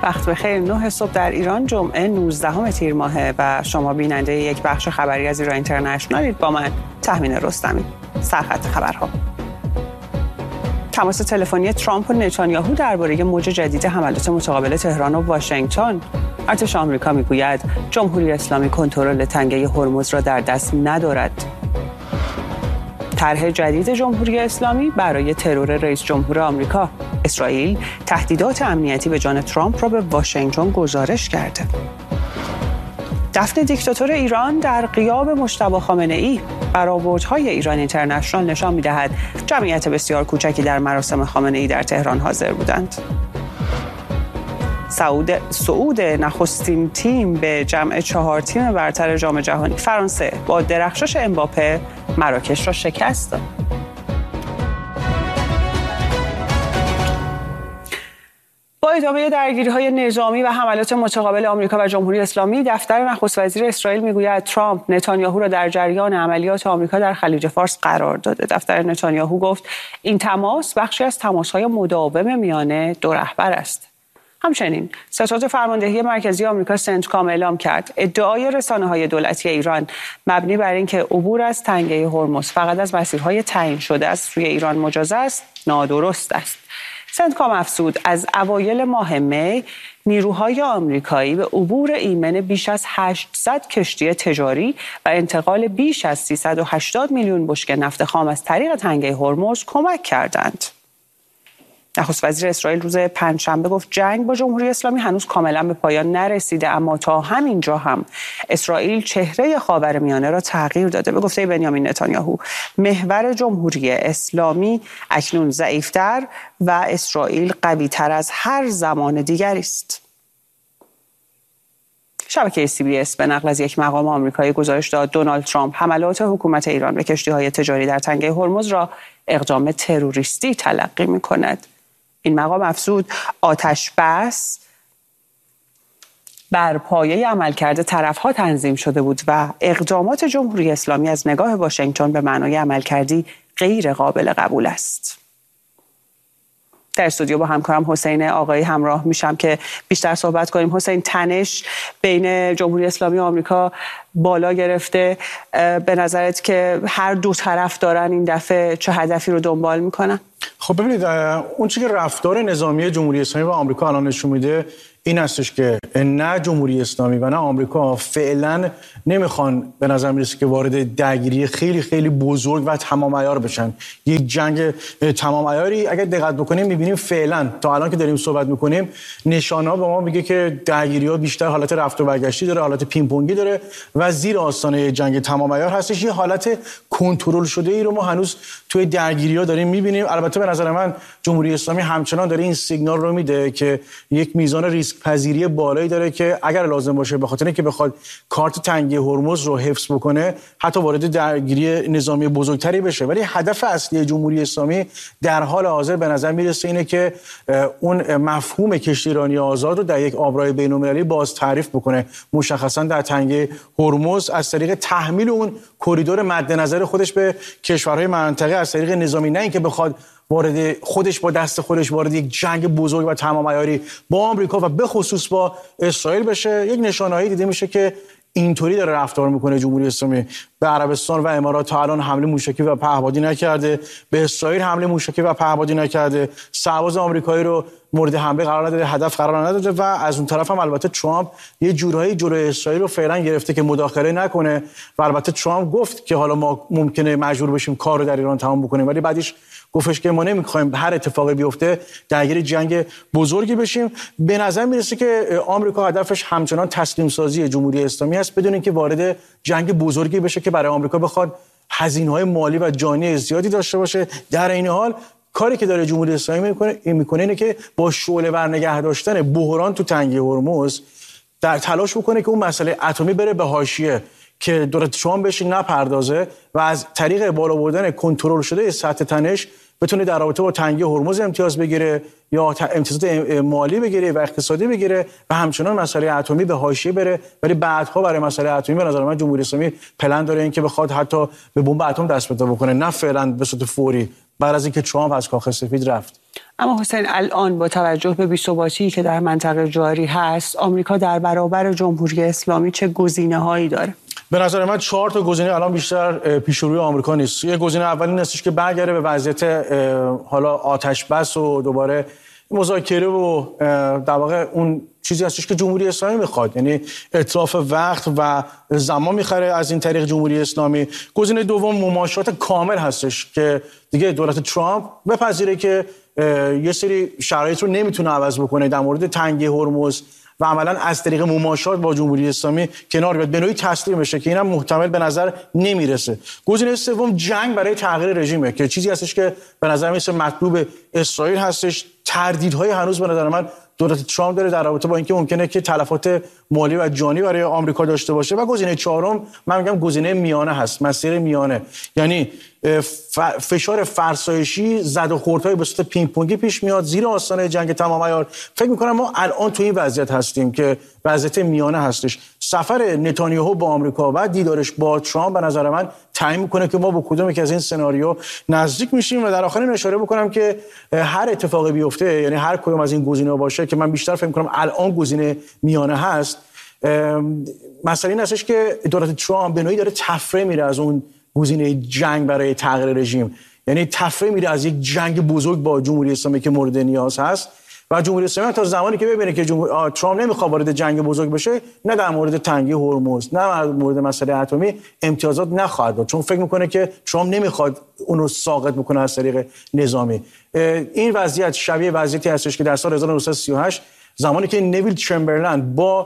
وقت بخیر. 9 صبح در ایران، جمعه 19 تیر ماهه و شما بیننده یک بخش خبری از ایران اینترنشنالید. با من تهمین رستمی. سرخط خبرها: تماس تلفنی ترامپ و نتانیاهو درباره موج جدید حملات متقابل تهران و واشنگتن. ارتش آمریکا میگوید جمهوری اسلامی کنترل تنگه هرمز را در دست ندارد. طرح جدید جمهوری اسلامی برای ترور رئیس جمهور آمریکا. اسرائیل تهدیدات امنیتی به جان ترامپ را به واشنگتن گزارش کرده. دفن دیکتاتور ایران در غیاب مجتبی خامنه‌ای. برآوردهای ایران اینترنشنال نشان می‌دهد جمعیت بسیار کوچکی در مراسم خامنه‌ای در تهران حاضر بودند. صعود نخستین تیم به جمع 4 تیم برتر جام جهانی. فرانسه با درخشش امباپه مراکش را شکست داد. با ادامه درگیری‌های نظامی و حملات متقابل آمریکا و جمهوری اسلامی، دفتر نخست وزیر اسرائیل میگوید ترامپ نتانیاهو را در جریان عملیات آمریکا در خلیج فارس قرار داده. دفتر نتانیاهو گفت این تماس بخشی از تماس‌های مداوم میان دو رهبر است. همچنین ستاد فرماندهی مرکزی آمریکا سنتکام اعلام کرد ادعای رسانه‌های دولتی ایران مبنی بر اینکه عبور از تنگه هرمز فقط از مسیرهای تعیین شده از سوی ایران مجاز است، نادرست است. سنتکام افزود از اوایل ماه می نیروهای آمریکایی به عبور ایمن بیش از 800 کشتی تجاری و انتقال بیش از 380 میلیون بشکه نفت خام از طریق تنگه هرمز کمک کردند. نخست وزیر اسرائیل روز پنجشنبه گفت جنگ با جمهوری اسلامی هنوز کاملا به پایان نرسیده، اما تا همین جا هم اسرائیل چهره خاورمیانه را تغییر داده. به گفته بنیامین نتانیاهو، محور جمهوری اسلامی اکنون ضعیفتر و اسرائیل قوی‌تر از هر زمان دیگری است. شبکه CBS به نقل از یک مقام آمریکایی گزارش داد دونالد ترامپ حملات حکومت ایران به کشتی‌های تجاری در تنگه هرمز را اقدام تروریستی تلقی می‌کند. این مقام افزود آتش بس بر پایه عملکرد طرف‌ها تنظیم شده بود و اقدامات جمهوری اسلامی از نگاه واشنگتن به معنای عملکردی غیر قابل قبول است. در استودیو با همکارم حسین آقایی همراه میشم که بیشتر صحبت کنیم. حسین، تنش بین جمهوری اسلامی و آمریکا بالا گرفته. به نظرت که هر دو طرف دارن این دفعه چه هدفی رو دنبال میکنن؟ خب ببینید، اون چیزی که رفتار نظامی جمهوری اسلامی و آمریکا الان نشون میده این هستش که نه جمهوری اسلامی و نه آمریکا فعلا نمیخوان به نظر میرسه که وارد درگیری خیلی خیلی بزرگ و تمام عیار بشن. یک جنگ تمام عیاری اگر دقت بکنیم میبینیم فعلا تا الان که داریم صحبت میکنیم نشانه‌ها به ما میگه که درگیری‌ها بیشتر حالت رفت و برگشتی داره، حالت پینگ پونگی داره و زیر آستانه جنگ تمام عیار هستش. یه حالت کنترل شده ای رو ما هنوز توی درگیری‌ها داریم میبینیم. البته به نظر من جمهوری اسلامی همچنان داره این سیگنال رو میده که یک میزان ریسک پذیری بالایی داره که اگر لازم باشه به خاطر اینکه بخواد کارت تنگه هرمز رو حفظ بکنه حتی وارد درگیری نظامی بزرگتری بشه. ولی هدف اصلی جمهوری اسلامی در حال حاضر به نظر میرسه اینه که اون مفهوم کشتی ایرانی آزاد رو در یک آبراهای بین‌المللی باز تعریف بکنه، مشخصا در تنگه هرمز از طریق تحمیل اون کریدور مد نظر خودش به کشورهای منطقه از طریق نظامی، نه اینکه بخواد وارد خودش با دست خودش وارد یک جنگ بزرگ و تمام عیاری با آمریکا و به خصوص با اسرائیل بشه. یک نشانه‌ای دیده میشه که اینطوری داره رفتار میکنه جمهوری اسلامی. به عربستان و امارات تا الان حمله موشکی و پهپادی نکرده، به اسرائیل حمله موشکی و پهپادی نکرده، سرباز آمریکایی رو مورد حمله قرار نداده، هدف قرار نداده و از اون طرف هم البته ترامپ یه جورایی جلوی اسرائیل رو فعلا گرفته که مداخله نکنه و البته ترامپ گفت که حالا ما ممکنه مجبور بشیم کار رو در ایران تمام بکنیم، ولی بعدش گفتش که ما نمیخوایم هر اتفاقی بیفته درگیر جنگ بزرگی بشیم. به نظر میرسه که آمریکا هدفش همچنان تسلیم سازی جمهوری اسلامی است بدون اینکه وارد جنگ بزرگی بشه که برای آمریکا بخواد هزینه‌های مالی و جانی زیادی داشته باشه. در این حال کاری که داره جمهوری اسلامی میکنه اینه که با شعله‌ور نگه داشتن بحران تو تنگه هرمز در تلاش بکنه که اون مسئله اتمی بره به حاشیه، که دولت ترامپ بهش نپردازه و از طریق بالا بردن کنترل شده سطح تنش بتونه در رابطه با تنگه هرمز امتیاز بگیره یا امتیازات مالی بگیره و اقتصادی بگیره و همچنان مسئله اتمی به حاشیه بره. ولی بعدها برای مسئله اتمی به نظر من جمهوری اسلامی پلن داره این که بخواد حتی به بمب اتم دست پیدا بکنه، نه فعلا به صورت فوری بعد از اینکه ترامپ از کاخ سفید رفت. اما حسین، الان با توجه به بی‌ثباتی که در منطقه جاری هست، آمریکا در برابر جمهوری اسلامی چه گزینه‌هایی داره؟ به نظر من 4 تا گزینه الان بیشتر پیش روی آمریکا نیست. یه گزینه اول این هستش که برگرده به وضعیت حالا آتش بس و دوباره مذاکره و در واقع اون چیزی هستش که جمهوری اسلامی میخواد، یعنی اتلاف وقت و زمان میخره از این طریق جمهوری اسلامی. گزینه دوم مماشات کامل هستش که دیگه دولت ترامپ بپذیره که یه سری شرایط رو نمیتونه عوض بکنه در مورد تنگی هرمز و عملا از طریق مماشات با جمهوری اسلامی کنار بیاد، به نوعی تسلیم بشه که اینم محتمل به نظر نمیرسه. گزینه سوم جنگ برای تغییر رژیمه که چیزی هستش که به نظر میاد مطلوب اسرائیل هستش. تردیدهای هنوز به نظر من دولت ترامپ داره در رابطه با اینکه ممکنه که تلفات مالی و جانی برای آمریکا داشته باشه. و گزینه چهارم من میگم گزینه میانه هست، مسیر میانه، یعنی فشار فرسایشی، زد و خوردهای به صورت پینگ پونگی پیش میاد زیر آستانه جنگ تمام عیار. فکر میکنم ما الان تو این وضعیت هستیم که وضعیت میانه هستش. سفر نتانیاهو با آمریکا و دیدارش با ترامپ به نظر من تعیین میکنه که ما با کدوم یک از این سناریو نزدیک میشیم. و در آخر اشاره بکنم که هر اتفاقی بیفته، یعنی هر کدوم از این گزینه‌ها باشه که من بیشتر فکر میکنم الان گزینه میانه هست، مسئله این هستش که دولت ترامپ به نوعی داره تفره میره از اون گزینه جنگ برای تغییر رژیم، یعنی تفره میره از یک جنگ بزرگ با جمهوری اسلامی که مورد نیاز هست. و جمهوری اسلامی تا زمانی که ببینه که ترامپ نمیخواد وارد جنگ بزرگ بشه، نه در مورد تنگی هرمز، نه در مورد مسئله اتمی امتیازات نخواهد داد، چون فکر میکنه که ترامپ نمیخواد اونو ساقط بکنه از طریق نظامی. این وضعیت شبیه وضعیتی هستش که در سال 1938 زمانی که نویل چمبرلند با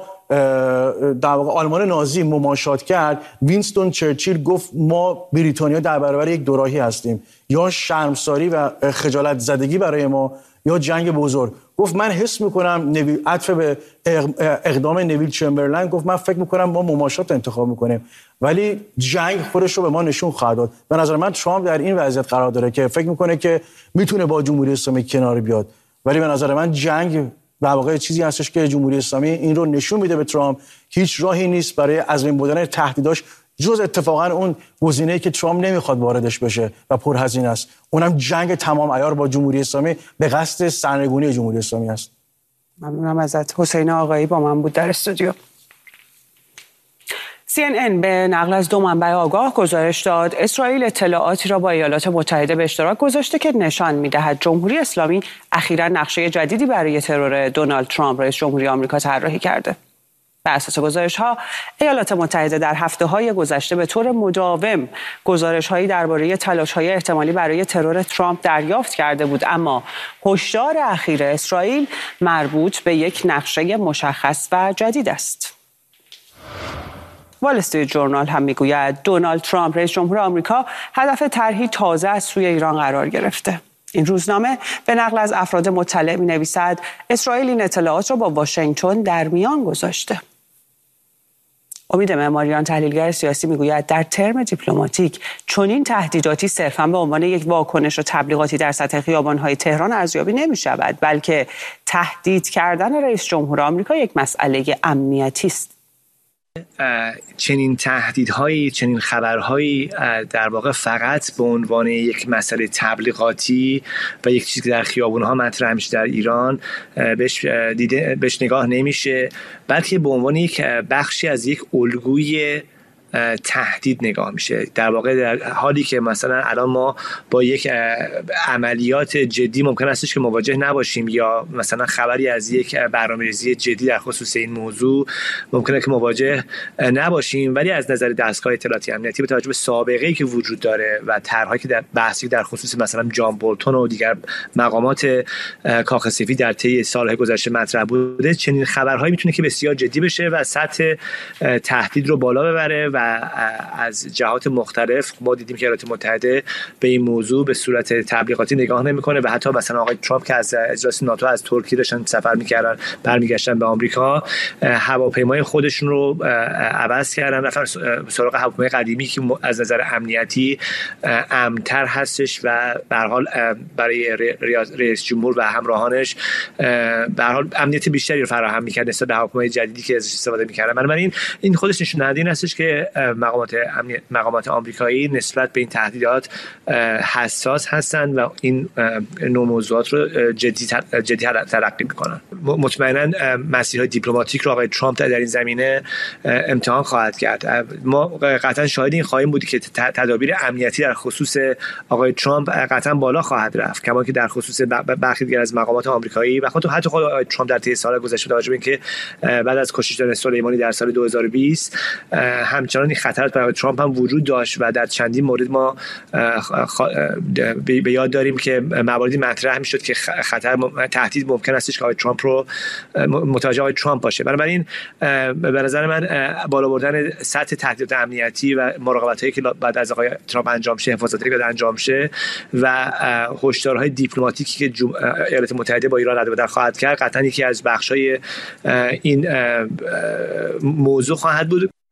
در واقع آلمان نازی مماشات کرد، وینستون چرچیل گفت ما بریتانیا در برابر یک دوراهی هستیم، یا شرمساری و خجالت زدگی برای ما یا جنگ بزرگ. گفت من حس میکنم عطف به اقدام نویل چمبرلند، گفت من فکر میکنم ما مماشات انتخاب میکنیم، ولی جنگ خودش رو به ما نشون خواهد داد. به نظر من ترامپ در این وضعیت قرار داره که فکر میکنه که میتونه با جمهوری اسلامی کنار بیاد، ولی به نظر من جنگ در واقع چیزی هستش که جمهوری اسلامی این رو نشون میده به ترامپ. هیچ راهی نیست برای از بین بردن تهدیداش جز اتفاقا اون گزینه‌ای که ترامپ نمیخواد واردش بشه و پرهزینه است، اونم جنگ تمام عیار با جمهوری اسلامی به قصد سرنگونی جمهوری اسلامی است. ممنونم ازت. حسین آقایی با من بود در استودیو. CNN به نقل از 2 منبع آگاه گزارش داد اسرائیل اطلاعاتی را با ایالات متحده به اشتراک گذاشته که نشان می‌دهد جمهوری اسلامی اخیراً نقشه جدیدی برای ترور دونالد ترامپ رئیس جمهوری آمریکا طراحی کرده. بر اساس گزارش‌ها، ایالات متحده در هفته‌های گذشته به طور مداوم گزارش‌هایی درباره تلاش‌های احتمالی برای ترور ترامپ دریافت کرده بود، اما هشدار اخیر اسرائیل مربوط به یک نقشه مشخص و جدید است. وال استریت ژورنال هم میگوید دونالد ترامپ رئیس جمهور آمریکا هدف طرحی تازه از سوی ایران قرار گرفته. این روزنامه به نقل از افراد مطلع می‌نویسد اسرائیل این اطلاعات را با واشنگتن در میان گذاشته. امید معماریان تحلیلگر سیاسی میگوید در ترم دیپلماتیک چنین تهدیداتی صرفاً به عنوان یک واکنش و تبلیغاتی در سطح خیابان‌های تهران ارزیابی نمی‌شود، بلکه تهدید کردن رئیس جمهور آمریکا یک مسئله امنیتی است. چنین تهدیدهایی، چنین خبرهایی در واقع فقط به عنوان یک مسئله تبلیغاتی و یک چیزی که در خیابون‌ها مطرح میشه در ایران بهش نگاه نمیشه، بلکه به عنوان یک بخشی از یک الگوی تهدید نگاه میشه. در واقع در حالی که مثلا الان ما با یک عملیات جدی ممکن استش که مواجه نباشیم یا مثلا خبری از یک برنامه‌ریزی جدی در خصوص این موضوع ممکنه که مواجه نباشیم، ولی از نظر دستگاه اطلاعاتی امنیتی به توجه به سابقه‌ای که وجود داره و طرحی که در بحثی در خصوص مثلا جان بولتون و دیگر مقامات کاخ سفید در طی سال‌های گذشته مطرح بوده، چنین خبرهایی میتونه که بسیار جدی بشه و سطح تهدید رو بالا ببره و از جهات مختلف ما دیدیم که ایالات متحده به این موضوع به صورت تبلیغاتی نگاه نمیکنه و حتی مثلا آقای ترامپ که از اجلاس ناتو از ترکیه داشتن سفر میکردن برمیگشتن به آمریکا، هواپیمای خودشون رو عوض کردن، رفتن سراغ هواپیمای قدیمی که از نظر امنیتی امن‌تر هستش و به هر حال برای رئیس جمهور و همراهانش به هر حال امنیت بیشتری رو فراهم می‌کرد نسبت به هواپیمای جدیدی که ازش استفاده می‌کردن. بنابراین این خودش نشون دهنده این هستش که مقامات آمریکایی نسبت به این تهدیدات حساس هستند و این نوع موضوعات رو جدی تلقی میکنن. مطمئنا مسیرهای دیپلماتیک رو آقای ترامپ در این زمینه امتحان خواهد کرد. ما قطعا شاهد این خواهیم بود که تدابیر امنیتی در خصوص آقای ترامپ قطعا بالا خواهد رفت، کما که در خصوص برخی دیگر از مقامات آمریکایی و حتی خود آقای ترامپ در طی سال گذشته با توجه به اینکه بعد از کشته شدن سلیمانی در سال 2020 همچنان این خطرات برای ترامپ هم وجود داشت و در چندین مورد ما به یاد داریم که مواردی مطرح میشد که تهدید ممکن استش که آقای ترامپ رو متوجه آقای ترامپ باشه. بنابراین به نظر من بالا بردن سطح تهدیدات امنیتی و مراقبتایی که بعد از آقای ترامپ انجام شه، حفاظتی که انجام شه و هشدارهای دیپلماتیکی که ایالات متحده با ایران رد و بدل خواهد کرد قطعا یکی از بخشای این موضوع خواهد بود.